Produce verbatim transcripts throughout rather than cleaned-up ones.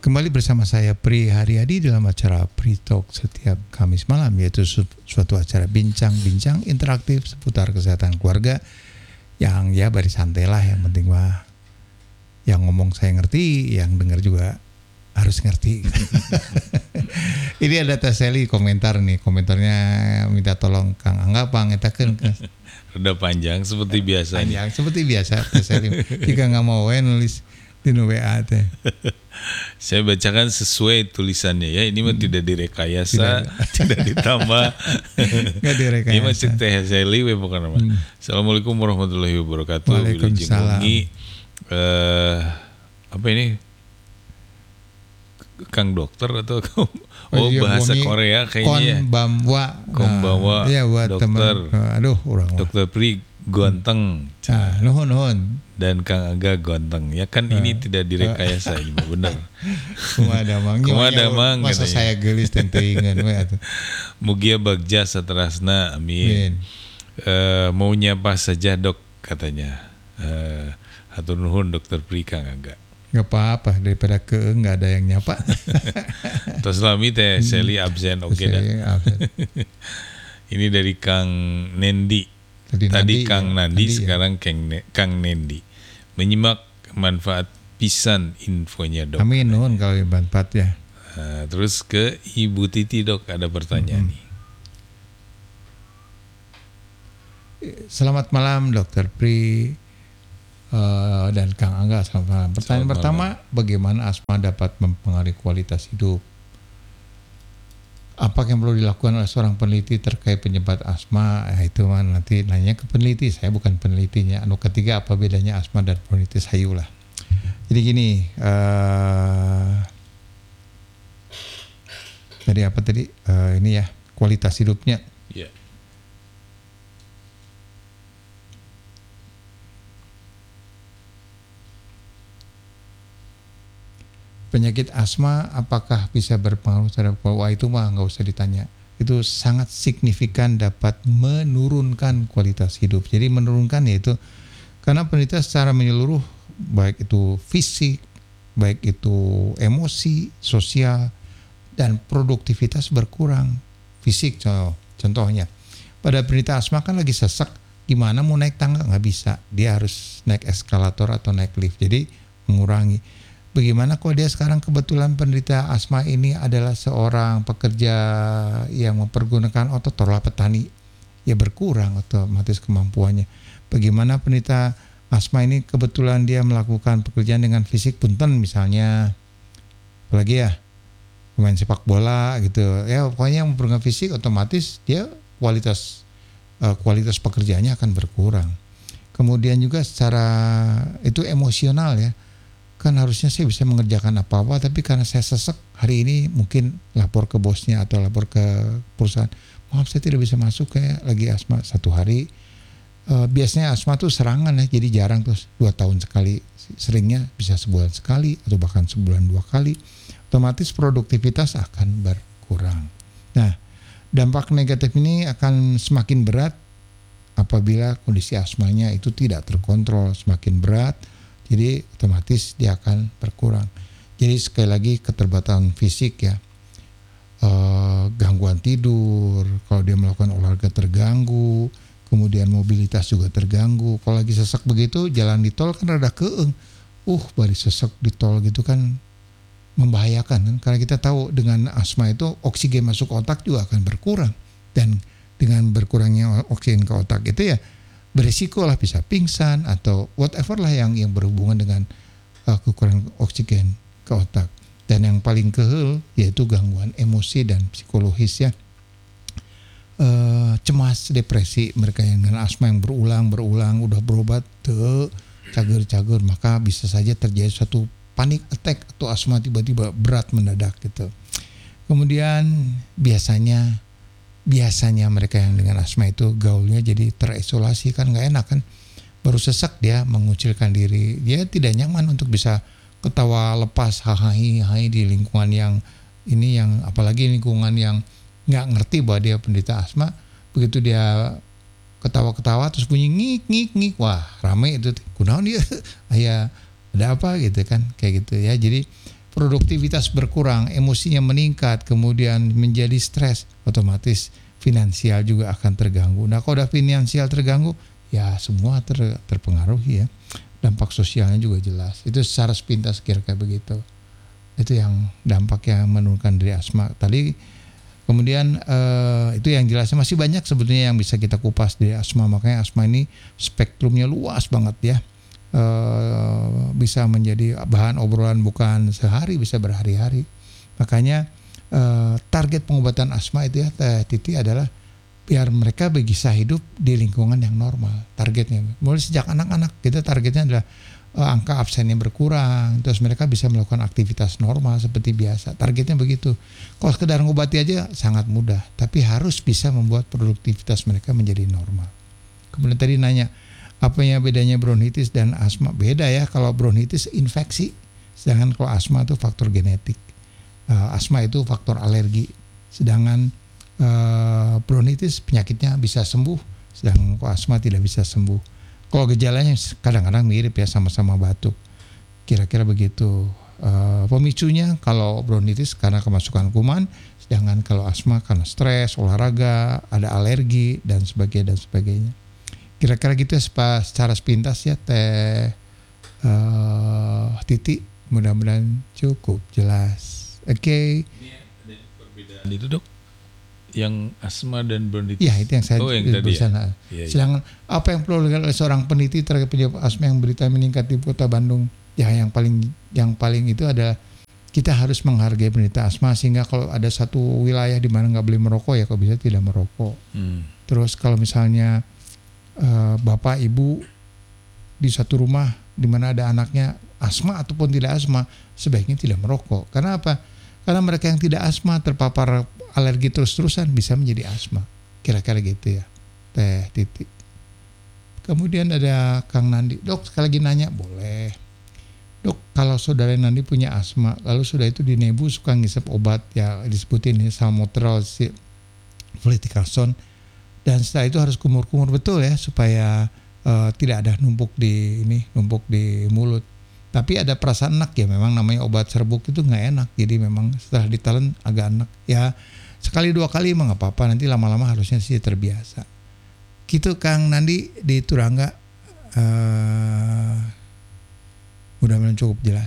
Kembali bersama saya Pri Haryadi dalam acara Pri Talk setiap Kamis malam, yaitu su- suatu acara bincang-bincang interaktif seputar kesehatan keluarga yang ya bari santai lah, yang penting mah yang ngomong saya ngerti, yang dengar juga harus ngerti. Ini ada Teh Seli komentar nih, komentarnya minta tolong Kang Angga pangetakeun. Udah panjang seperti biasa Panjang seperti biasa Teh Seli. Jika nggak mau we nulis di W A teh. Saya bacakan sesuai tulisannya ya. Ini mah hmm. tidak direkayasa, tidak, tidak ditambah. Nggak direkayasa. Ini mah cek Teh Seli we bukan nama. Hmm. Assalamualaikum warahmatullahi wabarakatuh. Waalaikumsalam. Eh, apa ini? Kang dokter atau oh, oh iya, bahasa Boni, Korea kayaknya. Konbanwa. Konbanwa. Nah, iya buat dokter. Temen, aduh, orang. Dokter Pri Gonteng. Ah, nuhun nuhun. Dan Kang Angga Gonteng. Ya kan ah. ini tidak direkayasa, ini benar. Kumaha mang. Kumaha mang. Masa katanya. Saya gelis tenteingan we atuh. Mugia bagja saterasna, amin. Uh, mau nyapa saja dok katanya. Uh, hatur nuhun Dokter Pri Kang Angga. Gak apa-apa, daripada ke nggak ada yang nyapa. Terus lami teh Seli absen oke okay dah. Ini dari Kang Nendi. Tadi, Tadi Nandi, Kang ya. Nandi, Nandi sekarang ya. Kang, ne- Kang Nendi. Menyimak manfaat pisan infonya dok. Amin nuhun kalau manfaat ya. Nah, terus ke Ibu Titi dok, ada pertanyaan mm-hmm. nih. Selamat malam Dokter Pri uh, dan Kang Angga. Selamat malam. Pertanyaan Selamat pertama, malam. Bagaimana asma dapat mempengaruhi kualitas hidup? Apa yang perlu dilakukan oleh seorang peneliti terkait penyebab asma? Ya, itu mah nanti nanya ke peneliti. Saya bukan penelitinya. Anu ketiga, apa bedanya asma dan bronkitis hayu lah. Jadi gini, uh, tadi apa tadi? Uh, ini ya kualitas hidupnya. Yeah. Penyakit asma apakah bisa berpengaruh terhadap wah itu mah nggak usah ditanya. Itu sangat signifikan dapat menurunkan kualitas hidup. Jadi menurunkan yaitu karena penderita secara menyeluruh, baik itu fisik, baik itu emosi, sosial, dan produktivitas berkurang. Fisik contoh, contohnya pada penderita asma kan lagi sesak, gimana mau naik tangga nggak bisa, dia harus naik eskalator atau naik lift. Jadi mengurangi. Bagaimana kalau dia sekarang kebetulan penderita asma ini adalah seorang pekerja yang mempergunakan otot, taruhlah petani, ya berkurang otomatis kemampuannya. Bagaimana penderita asma ini kebetulan dia melakukan pekerjaan dengan fisik punten misalnya, apalagi ya pemain sepak bola gitu, ya pokoknya yang mempergunakan fisik otomatis dia kualitas uh, kualitas pekerjaannya akan berkurang. Kemudian juga secara itu emosional ya. Kan harusnya saya bisa mengerjakan apa-apa, tapi karena saya sesek hari ini mungkin lapor ke bosnya atau lapor ke perusahaan, maaf saya tidak bisa masuk kayak lagi asma satu hari. E, biasanya asma tuh serangan ya, jadi jarang terus dua tahun sekali, seringnya bisa sebulan sekali atau bahkan sebulan dua kali. Otomatis produktivitas akan berkurang. Nah, dampak negatif ini akan semakin berat apabila kondisi asmanya itu tidak terkontrol, semakin berat. Jadi otomatis dia akan berkurang. Jadi sekali lagi keterbatasan fisik ya, e, gangguan tidur, kalau dia melakukan olahraga terganggu, kemudian mobilitas juga terganggu. Kalau lagi sesak begitu, jalan di tol kan rada keeng, uh bari sesak di tol gitu kan membahayakan kan. Karena kita tahu dengan asma itu oksigen masuk otak juga akan berkurang, dan dengan berkurangnya oksigen ke otak itu ya beresiko lah bisa pingsan atau whatever lah yang yang berhubungan dengan uh, kekurangan oksigen ke otak. Dan yang paling kehel yaitu gangguan emosi dan psikologis ya, uh, cemas, depresi. Mereka yang dengan asma yang berulang berulang udah berobat tuh cager-cager, maka bisa saja terjadi suatu panic attack atau asma tiba-tiba berat mendadak gitu. Kemudian biasanya Biasanya mereka yang dengan asma itu gaulnya jadi terisolasi, kan nggak enak kan. Baru sesak dia mengucilkan diri, dia tidak nyaman untuk bisa ketawa lepas hahahi hai di lingkungan yang ini, yang apalagi lingkungan yang nggak ngerti bahwa dia penderita asma. Begitu dia ketawa-ketawa terus bunyi ngik ngik ngik, wah rame itu, kunaon dia, ayah ada apa gitu kan, kayak gitu ya. Jadi produktivitas berkurang, emosinya meningkat, kemudian menjadi stres, otomatis finansial juga akan terganggu. Nah, kalau udah finansial terganggu, ya semua ter, terpengaruhi ya. Dampak sosialnya juga jelas. Itu secara sepintas kira-kira begitu. Itu yang dampak yang menurunkan dari asma. Tadi kemudian eh, itu yang jelasnya, masih banyak sebetulnya yang bisa kita kupas dari asma. Makanya asma ini spektrumnya luas banget ya. Eh, bisa menjadi bahan obrolan bukan sehari, bisa berhari-hari. Makanya eh, target pengobatan asma itu ya Teh Titi adalah biar mereka bisa hidup di lingkungan yang normal. Targetnya mulai sejak anak-anak kita targetnya adalah uh, angka absennya berkurang, terus mereka bisa melakukan aktivitas normal seperti biasa. Targetnya begitu. Kalau sekedar ngobati aja sangat mudah, tapi harus bisa membuat produktivitas mereka menjadi normal. Kemudian tadi nanya apa yang bedanya bronkitis dan asma? Beda ya, kalau bronkitis infeksi, sedangkan kalau asma itu faktor genetik. Uh, asma itu faktor alergi, sedangkan Uh, bronkitis penyakitnya bisa sembuh, sedangkan asma tidak bisa sembuh. Kalau gejalanya kadang-kadang mirip ya, sama-sama batuk. Kira-kira begitu. Uh, pemicunya kalau bronkitis karena kemasukan kuman, sedangkan kalau asma karena stres, olahraga, ada alergi dan sebagainya dan sebagainya. Kira-kira gitu ya secara sepintas ya Teh uh, Titi. Mudah-mudahan cukup jelas. Oke. Okay. Ini ada perbedaan itu dok? Yang asma dan bronkitis. Ya, itu yang saya oh, yang tadi ya? Ya, sedangkan ya. Apa yang perlu dilakukan oleh seorang peneliti terhadap penyebab asma yang berita meningkat di Kota Bandung? Ya, yang paling yang paling itu adalah kita harus menghargai penderita asma, sehingga kalau ada satu wilayah di mana nggak boleh merokok ya kalau bisa tidak merokok. Hmm. Terus kalau misalnya uh, bapak ibu di satu rumah di mana ada anaknya asma ataupun tidak asma, sebaiknya tidak merokok. Karena apa? Karena mereka yang tidak asma terpapar alergi terus-terusan bisa menjadi asma. Kira-kira gitu ya Teh Titi. Kemudian ada Kang Nandi. Dok, sekali lagi nanya, boleh. Dok, kalau saudara Nandi punya asma, lalu sudah itu di nebu suka ngisep obat ya disebutin ini salmeterol, fluticasone, dan setelah itu harus kumur-kumur betul ya supaya uh, tidak ada numpuk di ini, numpuk di mulut. Tapi ada perasaan enak ya, memang namanya obat serbuk itu nggak enak, jadi memang setelah ditelan agak enak ya. Sekali dua kali emang nggak apa-apa, nanti lama-lama harusnya sih terbiasa. Gitu Kang Nandi di Turangga. Uh, mudah-mudahan cukup jelas.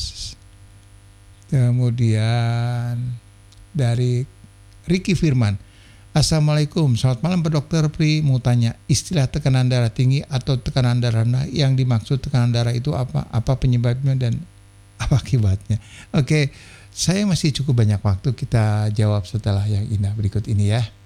Kemudian dari Ricky Firman, Assalamualaikum, selamat malam Pak Dokter Pri, mau tanya istilah tekanan darah tinggi atau tekanan darah rendah, yang dimaksud tekanan darah itu apa? Apa penyebabnya dan apa akibatnya? Oke, saya masih cukup banyak waktu, kita jawab setelah yang indah berikut ini ya.